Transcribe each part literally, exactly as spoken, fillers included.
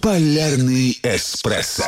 Полярный эспрессо.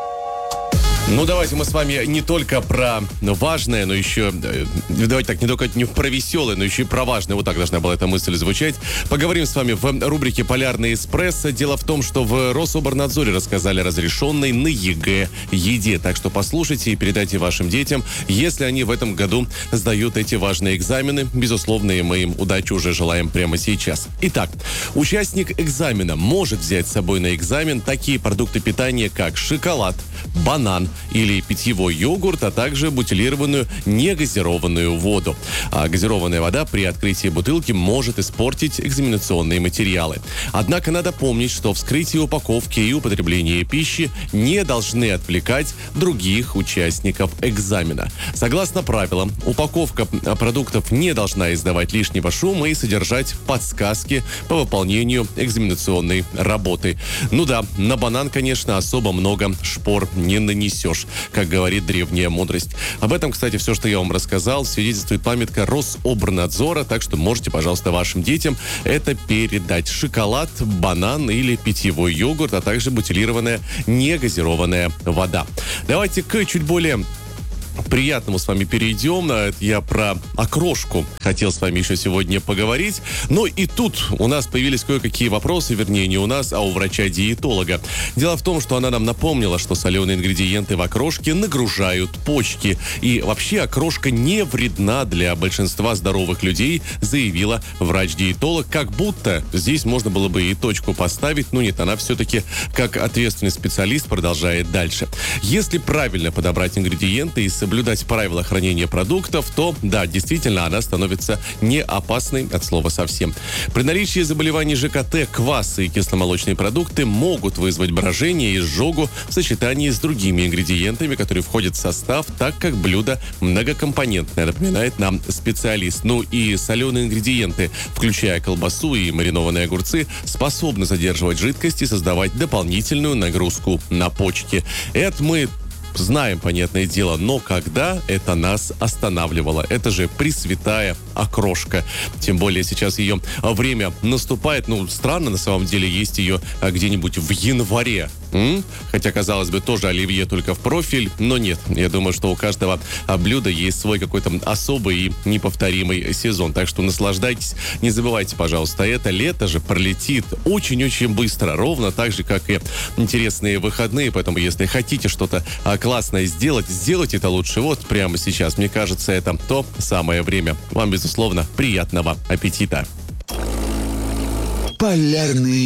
Ну, давайте мы с вами не только про важное, но еще... Давайте так, не только не про веселое, но еще и про важное. Вот так должна была эта мысль звучать. Поговорим с вами в рубрике «Полярный эспрессо». Дело в том, что в Рособорнадзоре рассказали о разрешенной на ЕГЭ еде. Так что послушайте и передайте вашим детям, если они в этом году сдают эти важные экзамены. Безусловно, и мы им удачи уже желаем прямо сейчас. Итак, участник экзамена может взять с собой на экзамен такие продукты питания, как шоколад, банан или питьевой йогурт, а также бутилированную негазированную воду. А газированная вода при открытии бутылки может испортить экзаменационные материалы. Однако надо помнить, что вскрытие упаковки и употребление пищи не должны отвлекать других участников экзамена. Согласно правилам, упаковка продуктов не должна издавать лишнего шума и содержать подсказки по выполнению экзаменационной работы. Ну да, на банан, конечно, особо много шпор не нанесешь, как говорит древняя мудрость. Об этом, кстати, все, что я вам рассказал, свидетельствует памятка Рособорнадзора, так что можете, пожалуйста, вашим детям это передать. Шоколад, банан или питьевой йогурт, а также бутилированная негазированная вода. Давайте к чуть более приятному с вами перейдем. Я про окрошку хотел с вами еще сегодня поговорить. Но и тут у нас появились кое-какие вопросы, вернее, не у нас, а у врача-диетолога. Дело в том, что она нам напомнила, что соленые ингредиенты в окрошке нагружают почки. И вообще окрошка не вредна для большинства здоровых людей, заявила врач-диетолог. Как будто здесь можно было бы и точку поставить, но нет, она все-таки, как ответственный специалист, продолжает дальше. Если правильно подобрать ингредиенты и соблюдать правила хранения продуктов, то, да, действительно, она становится не опасной от слова совсем. При наличии заболеваний ЖКТ квасы и кисломолочные продукты могут вызвать брожение и изжогу в сочетании с другими ингредиентами, которые входят в состав, так как блюдо многокомпонентное, напоминает нам специалист. Ну и соленые ингредиенты, включая колбасу и маринованные огурцы, способны задерживать жидкость и создавать дополнительную нагрузку на почки. Это мы знаем, понятное дело, но когда это нас останавливало? Это же пресвятая окрошка. Тем более сейчас ее время наступает. Ну, странно, на самом деле, есть ее где-нибудь в январе. М? Хотя, казалось бы, тоже оливье только в профиль, но нет. Я думаю, что у каждого блюда есть свой какой-то особый и неповторимый сезон. Так что наслаждайтесь. Не забывайте, пожалуйста, это лето же пролетит очень-очень быстро. Ровно так же, как и интересные выходные. Поэтому, если хотите что-то классное сделать, сделайте это лучше вот прямо сейчас. Мне кажется, это то самое время. Вам, безусловно, приятного аппетита. Полярный